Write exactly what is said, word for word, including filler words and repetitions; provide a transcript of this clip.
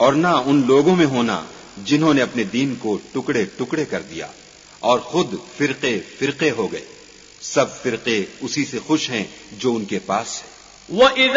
और ना उन लोगों में होना जिन्होंने अपने दीन को टुकड़े टुकड़े कर दिया और खुद फिरके फिरके हो गए। सब फिरके उसी से खुश हैं जो उनके पास है।